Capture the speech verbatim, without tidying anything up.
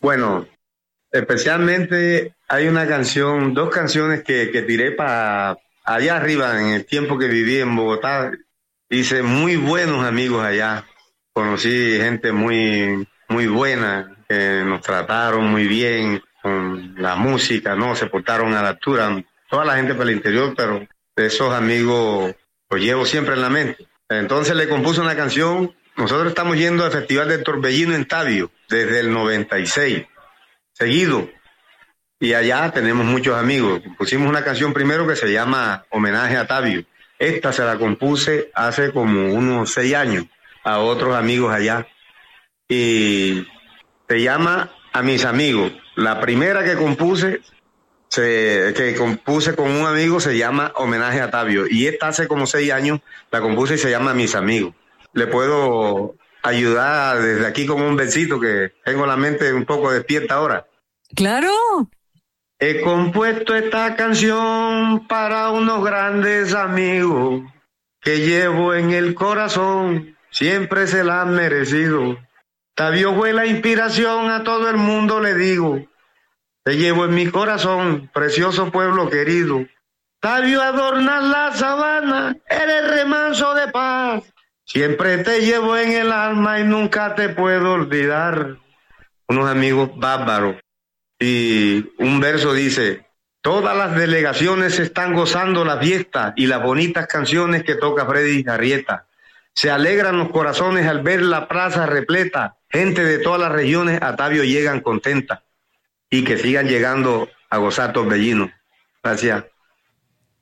Bueno, especialmente hay una canción, dos canciones que, que tiré para allá arriba en el tiempo que viví en Bogotá. Hice muy buenos amigos allá. Conocí gente muy, muy buena, que nos trataron muy bien con la música, ¿no? Se portaron a la altura. Toda la gente para el interior, pero esos amigos los llevo siempre en la mente. Entonces le compuse una canción. Nosotros estamos yendo al Festival del Torbellino en Tabio desde el noventa y seis, seguido. Y allá tenemos muchos amigos. Pusimos una canción primero que se llama Homenaje a Tabio. Esta se la compuse hace como unos seis años a otros amigos allá. Y se llama A mis amigos. La primera que compuse, se, que compuse con un amigo se llama Homenaje a Tabio. Y esta hace como seis años la compuse y se llama A mis amigos. Le puedo ayudar desde aquí con un besito que tengo la mente un poco despierta ahora. ¡Claro! He compuesto esta canción para unos grandes amigos que llevo en el corazón, siempre se la han merecido. Tabio fue la inspiración, a todo el mundo le digo, te llevo en mi corazón, precioso pueblo querido. Tabio, adornas la sabana, eres remanso de paz, siempre te llevo en el alma y nunca te puedo olvidar. Unos amigos bárbaros. Y un verso dice, todas las delegaciones están gozando la fiesta y las bonitas canciones que toca Freddy Arrieta. Se alegran los corazones al ver la plaza repleta, gente de todas las regiones a Tabio llegan contentas y que sigan llegando a gozar Torbellino. Gracias.